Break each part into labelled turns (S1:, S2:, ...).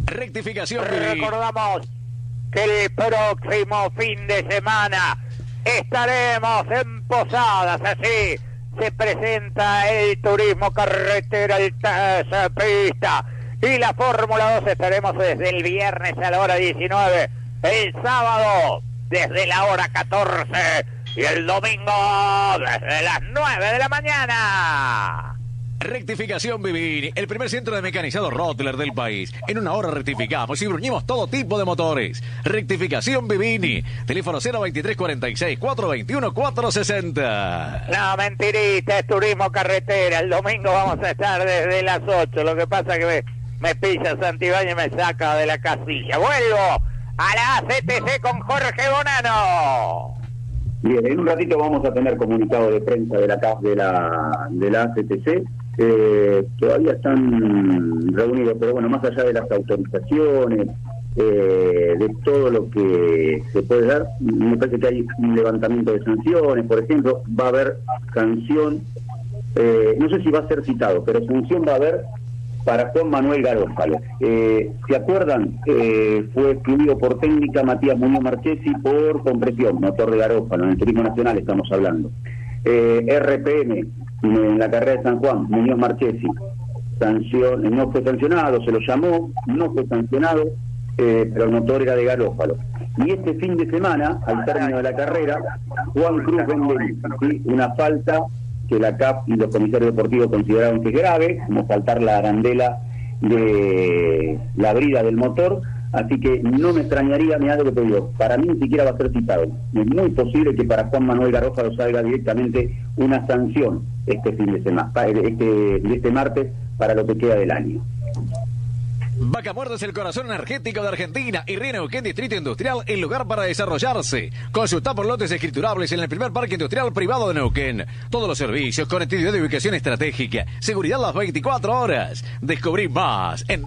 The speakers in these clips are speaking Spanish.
S1: Rectificación.
S2: Recordamos que el próximo fin de semana estaremos en Posadas, así se presenta el turismo carretera, el pista y la Fórmula 2. Estaremos desde el viernes a la hora 19, el sábado desde la hora 14 y el domingo desde las 9 de la mañana.
S1: Rectificación Vivini, el primer centro de mecanizado Rottler del país. En una hora rectificamos y bruñimos todo tipo de motores. Rectificación Vivini, teléfono 023-46-421-460.
S2: No, mentirita, es turismo carretera. El domingo vamos a estar desde las 8. Lo que pasa es que me pilla Santibáñez y me saca de la casilla. Vuelvo a la ACTC con Jorge Bonano.
S3: Bien, en un ratito vamos a tener comunicado de prensa de la CAF de la ACTC. Todavía están reunidos, pero bueno, más allá de las autorizaciones, de todo lo que se puede dar, me parece que hay un levantamiento de sanciones. Por ejemplo, va a haber sanción, no sé si va a ser citado, pero sanción va a haber para Juan Manuel Garófalo. ¿Se acuerdan? Fue excluido por técnica Matías Muñoz Marchesi por compresión, motor de Garófalo, en el Turismo Nacional estamos hablando. RPM, en la carrera de San Juan, Muñoz Marchesi, no fue sancionado, se lo llamó, no fue sancionado, pero el motor era de Garófalo. Y este fin de semana, al término de la carrera, Juan Cruz Benvenuto, ¿sí? Una falta que la CAF y los comisarios deportivos consideraron que es grave, como saltar la arandela de la brida del motor, así que no me extrañaría, mirá lo que te digo, para mí ni siquiera va a ser citado. Es muy posible que para Juan Manuel Garófalo salga directamente una sanción este fin de semana, este martes, para lo que queda del año.
S1: Vaca Muerta es el corazón energético de Argentina y Río Neuquén Distrito Industrial, el lugar para desarrollarse. Consulta por lotes escriturables en el primer parque industrial privado de Neuquén. Todos los servicios, conectividad de ubicación estratégica, seguridad las 24 horas. Descubrí más en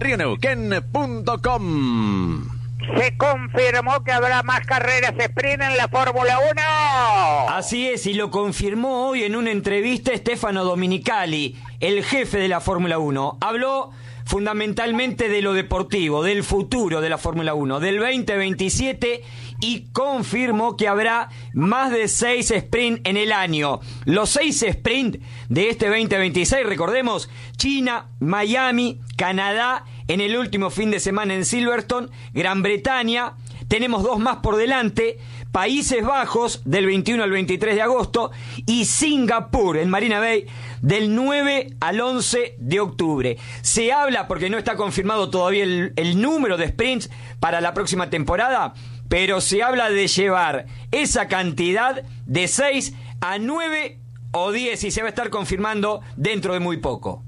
S1: rioneuquén.com.
S2: Se confirmó que habrá más carreras sprint en la Fórmula 1.
S4: Así es, y lo confirmó hoy en una entrevista Stefano Domenicali, el jefe de la Fórmula 1. Habló fundamentalmente de lo deportivo, del futuro de la Fórmula 1, del 2027, y confirmó que habrá más de 6 sprint en el año. Los 6 sprint de este 2026, recordemos, China, Miami, Canadá, en el último fin de semana en Silverstone, Gran Bretaña, tenemos 2 más por delante, Países Bajos del 21 al 23 de agosto y Singapur en Marina Bay del 9 al 11 de octubre. Se habla, porque no está confirmado todavía el número de sprints para la próxima temporada, pero se habla de llevar esa cantidad de 6 a 9 o 10 y se va a estar confirmando dentro de muy poco.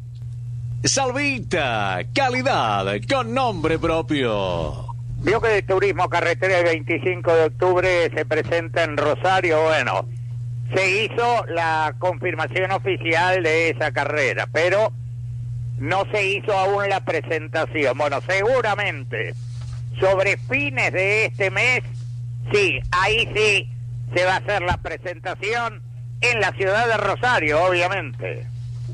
S1: Salvita, calidad con nombre propio.
S2: Vio que el turismo carretera el 25 de octubre se presenta en Rosario. Bueno, se hizo la confirmación oficial de esa carrera, pero no se hizo aún la presentación. Bueno, seguramente sobre fines de este mes, sí, ahí sí se va a hacer la presentación en la ciudad de Rosario, obviamente.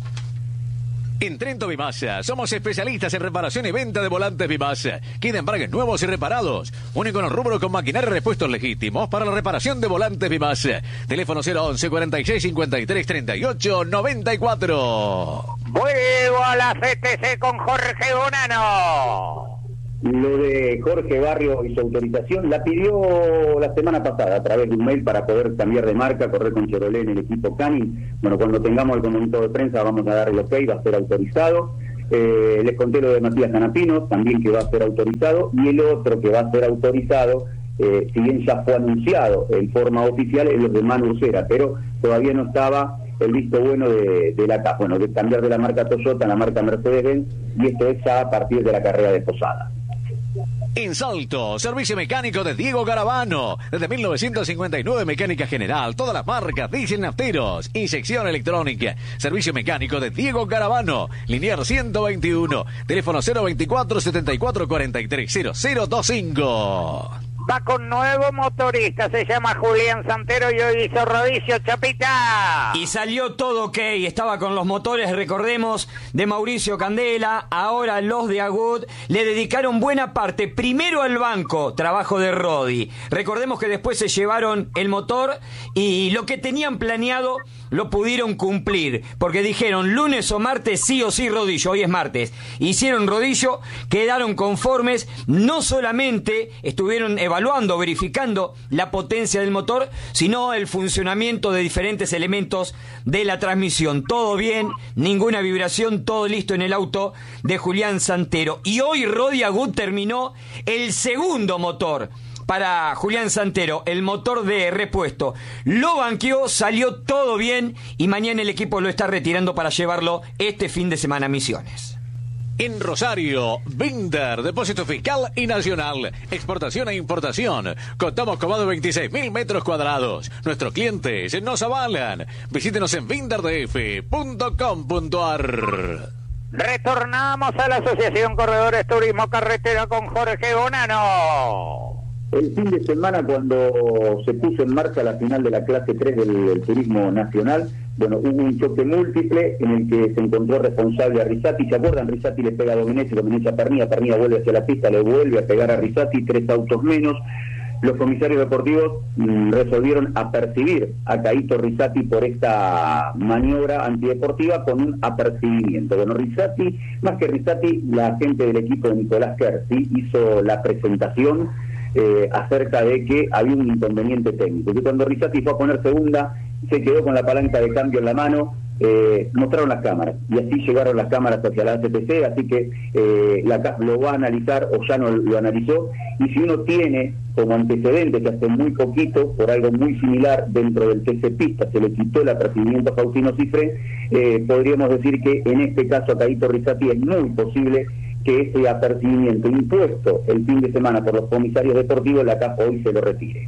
S1: En Trento Vimasa, somos especialistas en reparación y venta de volantes Vimasa. Queda embragues nuevos y reparados. Único en el rubro con maquinaria y repuestos legítimos para la reparación de volantes Vimasa. Teléfono 011 46 53 38 94.
S2: Vuelvo a la CTC con Jorge Bonano.
S3: Lo de Jorge Barrio y su autorización la pidió la semana pasada a través de un mail para poder cambiar de marca, correr con Chevrolet en el equipo Canin. Bueno, cuando tengamos el comunicado de prensa vamos a dar el ok, va a ser autorizado. Les conté lo de Matías Canapino, también que va a ser autorizado, y el otro que va a ser autorizado, si bien ya fue anunciado en forma oficial, es los de Manu Ursera, pero todavía no estaba el visto bueno de la CAF, bueno, de cambiar de la marca Toyota a la marca Mercedes-Benz, y esto es ya a partir de la carrera de Posada.
S1: En Salto, servicio mecánico de Diego Garavano. Desde 1959, mecánica general, todas las marcas, diésel, nafteros, inyección electrónica. Servicio mecánico de Diego Garavano. Linier 121. Teléfono 024 74 43 0025.
S2: va con nuevo motorista, se llama Julián Santero y hoy hizo rodicio, Chapita.
S4: Y salió todo ok, estaba con los motores, recordemos, de Mauricio Candela. Ahora los de Agut le dedicaron buena parte, primero al banco, trabajo de Rodi. Recordemos que después se llevaron el motor y lo que tenían planeado lo pudieron cumplir, porque dijeron lunes o martes sí o sí rodillo, hoy es martes. Hicieron rodillo, quedaron conformes, no solamente estuvieron evaluando, verificando la potencia del motor, sino el funcionamiento de diferentes elementos de la transmisión. Todo bien, ninguna vibración, todo listo en el auto de Julián Santero. Y hoy Rodi Agut terminó el segundo motor para Julián Santero, el motor de repuesto. Lo banqueó, salió todo bien y mañana el equipo lo está retirando para llevarlo este fin de semana a Misiones.
S1: En Rosario, Binder, depósito fiscal y nacional, exportación e importación. Contamos con más de 26.000 metros cuadrados. Nuestros clientes nos avalan. Visítenos en binderdf.com.ar.
S2: Retornamos a la Asociación Corredores Turismo Carretera con Jorge Bonano.
S3: El fin de semana, cuando se puso en marcha la final de la clase 3 del turismo nacional, bueno, hubo un choque múltiple en el que se encontró responsable a Rizzati. ¿Se acuerdan? Rizzati le pega a Domenech a Pernilla vuelve hacia la pista, le vuelve a pegar a Rizzati, 3 autos menos. Los comisarios deportivos resolvieron apercibir a Caíto Rizzati por esta maniobra antideportiva con un apercibimiento. Bueno, Rizzati, más que Rizzati, la gente del equipo de Nicolás Kersi hizo la presentación acerca de que había un inconveniente técnico, que cuando Rizzati fue a poner segunda se quedó con la palanca de cambio en la mano. Mostraron las cámaras y así llegaron las cámaras hacia la ACTC, así que la CAF lo va a analizar o ya no lo analizó, y si uno tiene como antecedente que hace muy poquito, por algo muy similar dentro del TC Pista, se le quitó el apercibimiento a Faustino Cifre, podríamos decir que en este caso a Caíto Rizzati es muy posible que ese apercibimiento impuesto el fin de semana por los comisarios deportivos, la CAF hoy se lo retire.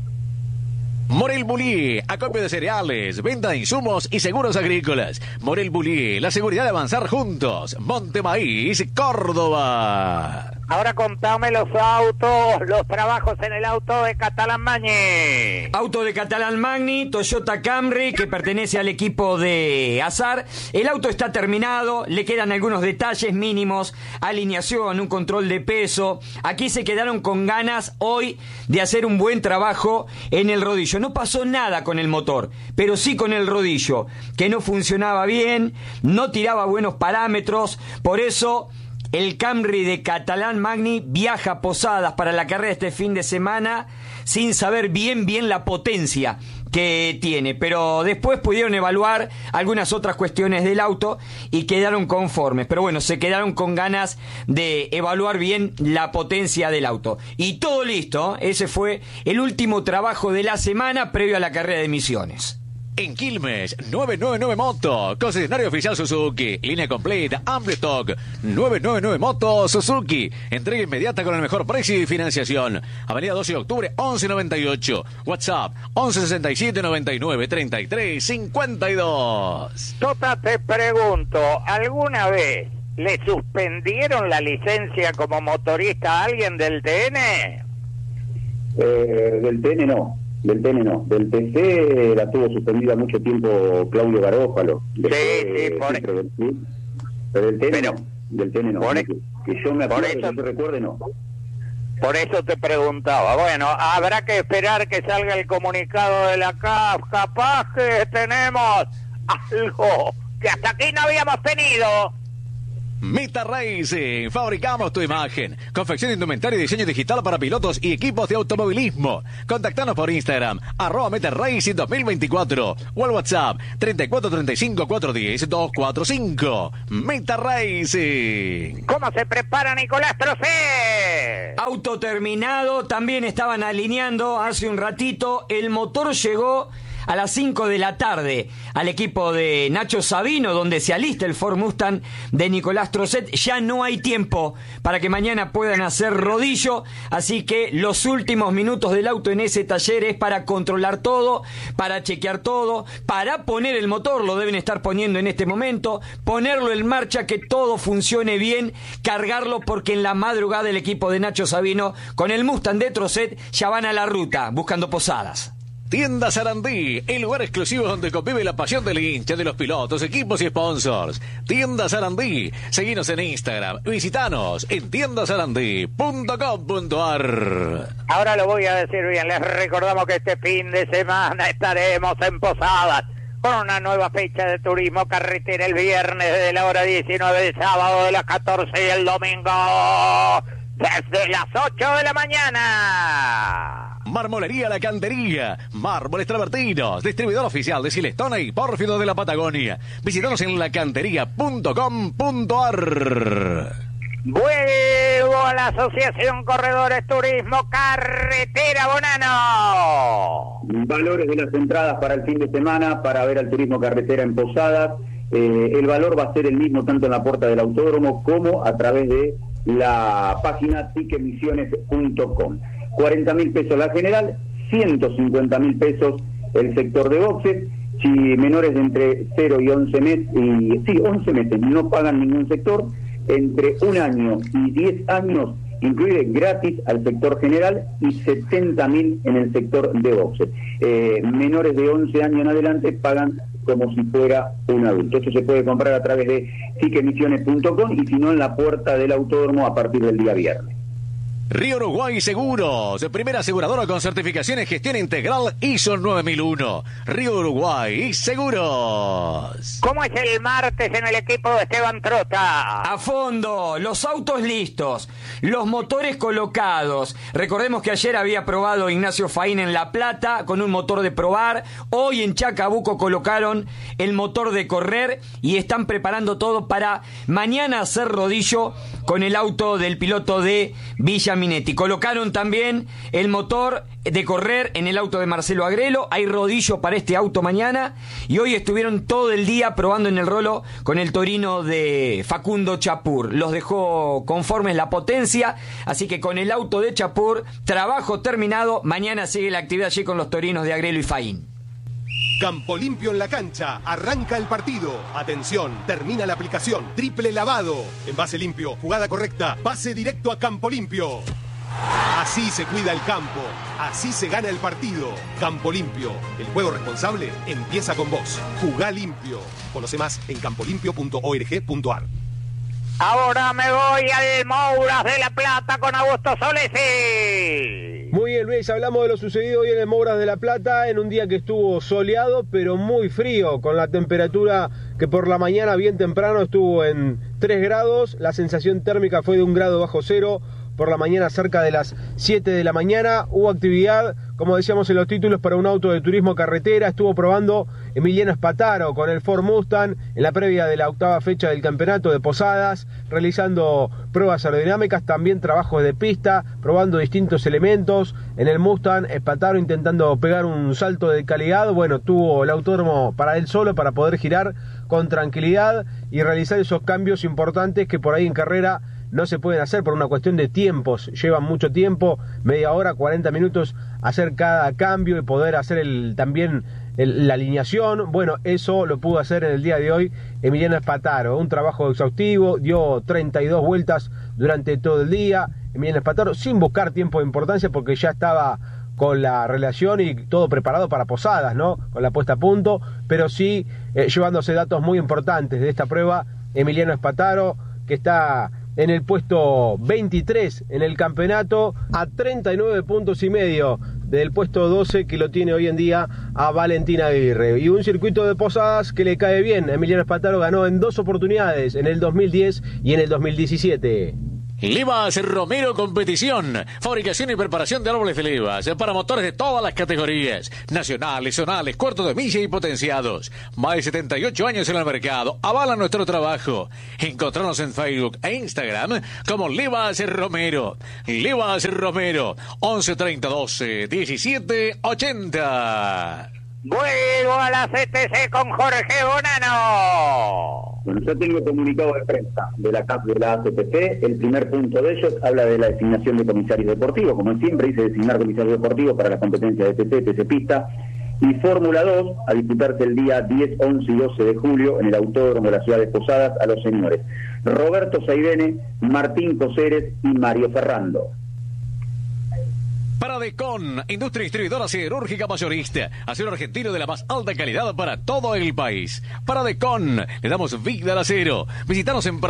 S1: Morel Bulí, acopio de cereales, venta de insumos y seguros agrícolas. Morel Bulí, la seguridad de avanzar juntos. Monte Maíz, Córdoba.
S2: Ahora contame los autos, los trabajos en el auto de Catalán Magni.
S4: Auto de Catalán Magni, Toyota Camry, que pertenece al equipo de Azar. El auto está terminado, le quedan algunos detalles mínimos, alineación, un control de peso. Aquí se quedaron con ganas hoy de hacer un buen trabajo en el rodillo. No pasó nada con el motor, pero sí con el rodillo, que no funcionaba bien, no tiraba buenos parámetros, por eso el Camry de Catalán Magni viaja a Posadas para la carrera este fin de semana sin saber bien la potencia que tiene, pero después pudieron evaluar algunas otras cuestiones del auto y quedaron conformes, pero bueno, se quedaron con ganas de evaluar bien la potencia del auto. Y todo listo, ese fue el último trabajo de la semana previo a la carrera de Misiones.
S1: En Quilmes, 999 Moto, concesionario oficial Suzuki, línea completa, amplio stock, 999 Moto Suzuki, entrega inmediata con el mejor precio y financiación. Avenida 12 de octubre, 1198, WhatsApp, 1167 99 33 52.
S2: Tota, te pregunto, ¿alguna vez le suspendieron la licencia como motorista a alguien del TN?
S3: Del TN no. Del TN no, del TC la tuvo suspendida mucho tiempo Claudio Garófalo. Pero del TN no, del TN no. Que yo me acuerdo, que yo recuerde no.
S2: Por eso te preguntaba. Bueno, habrá que esperar que salga el comunicado de la CAF. Capaz que tenemos algo que hasta aquí no habíamos tenido.
S1: Meta Racing, fabricamos tu imagen. Confección de indumentaria y diseño digital para pilotos y equipos de automovilismo. Contactanos por Instagram, @Meta Racing 2024 o al WhatsApp 3435 410 245. Meta Racing.
S2: ¿Cómo se prepara Nicolás Trocé?
S4: Auto terminado, también estaban alineando hace un ratito, el motor llegó a las 5 de la tarde al equipo de Nacho Sabino, donde se alista el Ford Mustang de Nicolás Trosset. Ya no hay tiempo para que mañana puedan hacer rodillo, así que los últimos minutos del auto en ese taller es para controlar todo, para chequear todo, para poner el motor, lo deben estar poniendo en este momento, ponerlo en marcha, que todo funcione bien, cargarlo, porque en la madrugada el equipo de Nacho Sabino con el Mustang de Trosset ya van a la ruta buscando posadas.
S1: Tienda Sarandí, el lugar exclusivo donde convive la pasión del hincha, de los pilotos, equipos y sponsors. Tienda Sarandí, seguinos en Instagram, visitanos en tiendasarandí.com.ar.
S2: Ahora lo voy a decir bien, les recordamos que este fin de semana estaremos en Posadas con una nueva fecha de turismo carretera el viernes de la hora 19, el sábado de las 14 y el domingo desde las 8 de la mañana.
S1: Marmolería La Cantería, mármoles travertinos, distribuidor oficial de Silestone y Pórfido de la Patagonia. Visítanos en lacantería.com.ar.
S2: Vuelvo a la Asociación Corredores Turismo Carretera Bonano.
S3: Valores de las entradas para el fin de semana para ver al turismo carretera en Posadas. El valor va a ser el mismo tanto en la puerta del autódromo como a través de la página ticketmisiones.com. 40.000 pesos la general, 150.000 pesos el sector de boxes. Si menores de entre 0 y 11 meses, 11 meses no pagan ningún sector, entre 1 año y 10 años incluye gratis al sector general y 70.000 en el sector de boxes. Menores de 11 años en adelante pagan como si fuera un adulto. Esto se puede comprar a través de ticketmisiones.com y si no en la puerta del autódromo a partir del día viernes.
S1: Río Uruguay Seguros, primera aseguradora con certificación en gestión integral ISO 9001. Río Uruguay Seguros.
S2: ¿Cómo es el martes en el equipo de Esteban Trota?
S4: A fondo, los autos listos, los motores colocados. Recordemos que ayer había probado Ignacio Faín en La Plata con un motor de probar. Hoy en Chacabuco colocaron el motor de correr y están preparando todo para mañana hacer rodillo con el auto del piloto de Villa Minetti. Colocaron también el motor de correr en el auto de Marcelo Agrelo. Hay rodillo para este auto mañana. Y hoy estuvieron todo el día probando en el rolo con el Torino de Facundo Chapur. Los dejó conformes la potencia. Así que con el auto de Chapur, trabajo terminado. Mañana sigue la actividad allí con los Torinos de Agrelo y Faín.
S5: Campo Limpio en la cancha, arranca el partido. Atención, termina la aplicación, triple lavado. Envase limpio, jugada correcta, pase directo a Campo Limpio. Así se cuida el campo, así se gana el partido. Campo Limpio, el juego responsable empieza con vos. Jugá limpio. Conoce más en campolimpio.org.ar.
S2: Ahora me voy al Mouras de La Plata con Augusto Solesi.
S6: Muy bien, Luis, hablamos de lo sucedido hoy en el Mouras de La Plata, en un día que estuvo soleado, pero muy frío, con la temperatura que por la mañana bien temprano estuvo en 3 grados, la sensación térmica fue de 1 grado bajo cero, por la mañana cerca de las 7 de la mañana, hubo actividad, como decíamos en los títulos, para un auto de turismo carretera. Estuvo probando Emiliano Spataro con el Ford Mustang en la previa de la 8ª fecha del campeonato de Posadas, realizando pruebas aerodinámicas, también trabajos de pista, probando distintos elementos. En el Mustang, Spataro intentando pegar un salto de calidad. Bueno, tuvo el autódromo para él solo, para poder girar con tranquilidad y realizar esos cambios importantes que por ahí en carrera no se pueden hacer por una cuestión de tiempos, llevan mucho tiempo, media hora, 40 minutos, hacer cada cambio y poder hacer también la alineación. Bueno, eso lo pudo hacer en el día de hoy Emiliano Spataro, un trabajo exhaustivo, dio 32 vueltas durante todo el día, Emiliano Spataro, sin buscar tiempo de importancia porque ya estaba con la relación y todo preparado para Posadas, ¿no? Con la puesta a punto, pero sí llevándose datos muy importantes de esta prueba, Emiliano Spataro, que está en el puesto 23 en el campeonato, a 39 puntos y medio del puesto 12 que lo tiene hoy en día a Valentín Aguirre. Y un circuito de Posadas que le cae bien. Emiliano Spataro ganó en 2 oportunidades, en el 2010 y en el 2017.
S1: Levas Romero Competición, fabricación y preparación de árboles de levas para motores de todas las categorías, nacionales, zonales, cuartos de milla y potenciados. Más de 78 años en el mercado, avala nuestro trabajo. Encontrarnos en Facebook e Instagram como Levas Romero. Levas Romero, 11 30 12 17 80.
S2: Vuelvo a la CTC con Jorge Bonano.
S3: Bueno, yo tengo comunicado de prensa de la CAF de la ACTC. El primer punto de ellos habla de la designación de comisarios deportivos. Como siempre, dice designar comisarios deportivos para las competencias de TC Pista y Fórmula 2 a disputarse el día 10, 11 y 12 de julio en el Autódromo de la ciudad de Posadas a los señores Roberto Saidene, Martín Coseres y Mario Ferrando.
S1: Paradecon, industria distribuidora siderúrgica mayorista, acero argentino de la más alta calidad para todo el país. Paradecon, le damos vida al acero. Visítanos en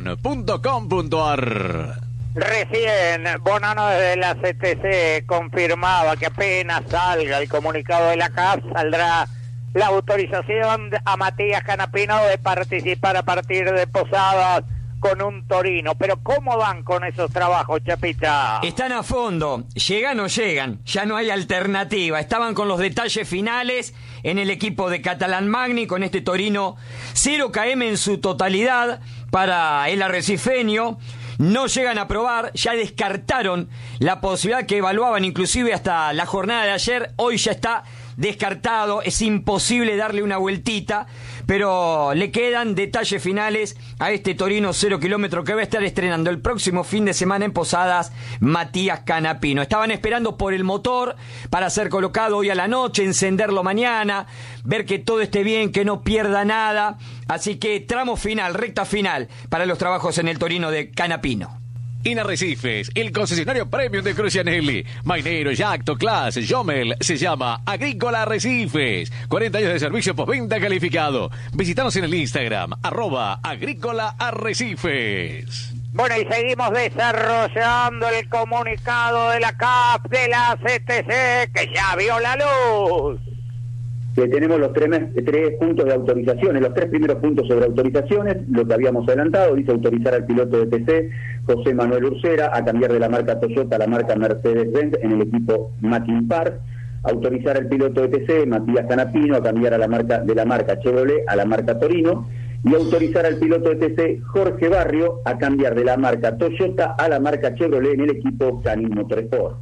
S1: paradecon.com.ar.
S2: Recién Bonano desde la CTC confirmaba que apenas salga el comunicado de la CAF saldrá la autorización a Matías Canapino de participar a partir de Posadas con un Torino. Pero ¿cómo van con esos trabajos, Chapita?
S4: Están a fondo, llegan o llegan, ya no hay alternativa. Estaban con los detalles finales en el equipo de Catalán Magni con este Torino 0 km en su totalidad para el arrecifeño. No llegan a probar, ya descartaron la posibilidad que evaluaban inclusive hasta la jornada de ayer. Hoy ya está descartado, es imposible darle una vueltita, pero le quedan detalles finales a este Torino 0 kilómetro que va a estar estrenando el próximo fin de semana en Posadas Matías Canapino. Estaban esperando por el motor para ser colocado hoy a la noche, encenderlo mañana, ver que todo esté bien, que no pierda nada, así que tramo final, recta final para los trabajos en el Torino de Canapino.
S1: En Arrecifes, el concesionario premium de Crucianelli, Mainero, Yacto, Class, Jomel, se llama Agrícola Arrecifes. 40 años de servicio postventa calificado. Visítanos en el Instagram, @Agrícola Arrecifes.
S2: Bueno, y seguimos desarrollando el comunicado de la CAF de la CTC, que ya vio la luz.
S3: Que tenemos los tres puntos de autorizaciones, los 3 primeros puntos sobre autorizaciones, lo que habíamos adelantado, dice autorizar al piloto de TC, José Manuel Ursera, a cambiar de la marca Toyota a la marca Mercedes-Benz en el equipo Mackin Park, autorizar al piloto de TC, Matías Canapino, a cambiar de la marca Chevrolet a la marca Torino, y autorizar al piloto de TC, Jorge Barrio, a cambiar de la marca Toyota a la marca Chevrolet en el equipo Canin Motorsport.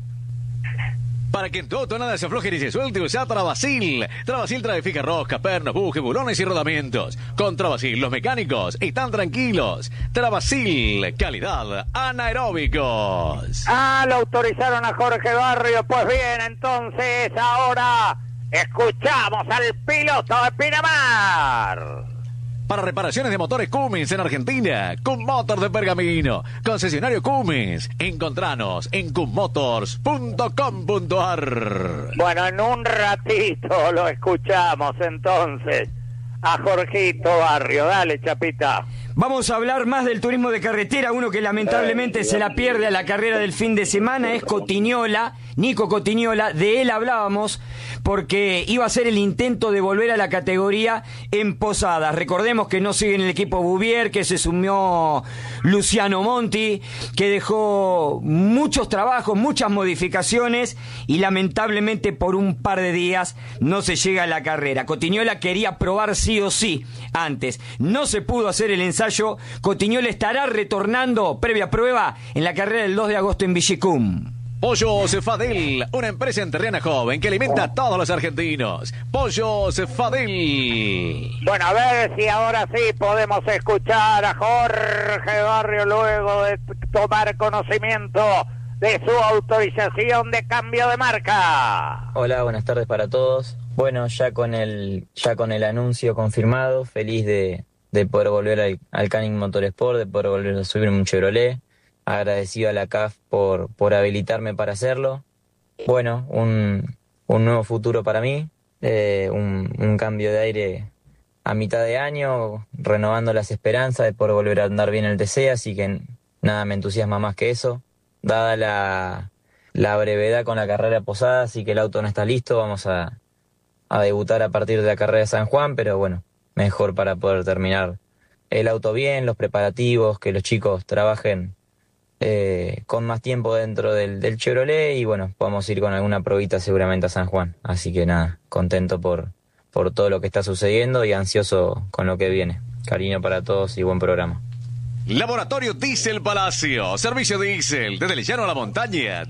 S1: Para que en tu auto nada se afloje ni se suelte, usa Travasil. Travasil trafica rosca, pernos, bujes, bulones y rodamientos. Con Travasil los mecánicos están tranquilos. Travasil, calidad anaeróbicos.
S2: Lo autorizaron a Jorge Barrio. Pues bien, entonces ahora escuchamos al piloto de Pinamar.
S1: Para reparaciones de motores Cummins en Argentina, Cummotor de Pergamino, concesionario Cummins. Encontranos en cummotors.com.ar.
S2: Bueno, en un ratito lo escuchamos entonces a Jorgito Barrio. Dale, Chapita.
S4: Vamos a hablar más del turismo de carretera. Uno que lamentablemente se la pierde a la carrera del fin de semana es Cotignola, Nico Cotignola. De él hablábamos porque iba a ser el intento de volver a la categoría en Posadas. Recordemos que no sigue en el equipo Bouvier, que se sumió Luciano Monti, que dejó muchos trabajos, muchas modificaciones y lamentablemente por un par de días no se llega a la carrera. Cotignola quería probar sí o sí antes. No se pudo hacer el ensayo. Cotignola estará retornando previa prueba en la carrera del 2 de agosto en Villicum.
S1: Pollos Fadel, una empresa enterrena joven que alimenta a todos los argentinos. Pollos Fadel.
S2: Bueno, a ver si ahora sí podemos escuchar a Jorge Barrio luego de tomar conocimiento de su autorización de cambio de marca.
S7: Hola, buenas tardes para todos. Bueno, ya con el anuncio confirmado, feliz de poder volver al Canin Motorsport, de poder volver a subir un Chevrolet. Agradecido a la CAF por habilitarme para hacerlo. Bueno, un nuevo futuro para mí, un cambio de aire a mitad de año, renovando las esperanzas de poder volver a andar bien en el TC, así que nada me entusiasma más que eso. Dada la brevedad con la carrera Posada, así que el auto no está listo, vamos a debutar a partir de la carrera de San Juan, pero bueno, mejor para poder terminar el auto bien, los preparativos, que los chicos trabajen con más tiempo dentro del Chevrolet y bueno, podemos ir con alguna probita seguramente a San Juan. Así que nada, contento por todo lo que está sucediendo y ansioso con lo que viene. Cariño para todos y buen programa.
S1: Laboratorio Diesel Palacio, servicio diésel desde el llano a la montaña.